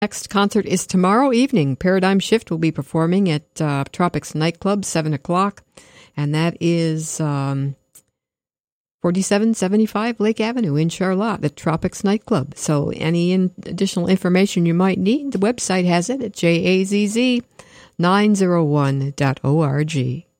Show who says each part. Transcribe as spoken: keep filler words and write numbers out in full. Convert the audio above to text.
Speaker 1: Next concert is tomorrow evening. Paradigm Shift will be performing at uh, Tropics Nightclub, seven o'clock, and that is um, forty-seven seventy-five Lake Avenue in Charlotte, the Tropics Nightclub. So any in- additional information you might need, the website has it at jazz nine oh one dot org.